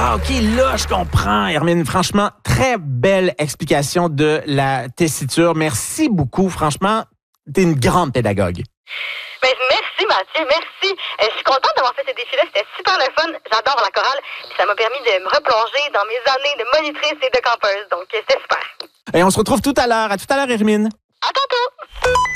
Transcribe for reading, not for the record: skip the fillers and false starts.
Ah, OK, là, je comprends, Hermine. Franchement, très belle explication de la tessiture. Merci beaucoup. Franchement, t'es une grande pédagogue. Ben, merci Mathieu, merci. Je suis contente d'avoir fait ce défi-là, c'était super le fun. J'adore la chorale, puis ça m'a permis de me replonger dans mes années de monitrice et de campeuse. Donc, c'était super. Et on se retrouve tout à l'heure. À tout à l'heure, Hermine. À tantôt!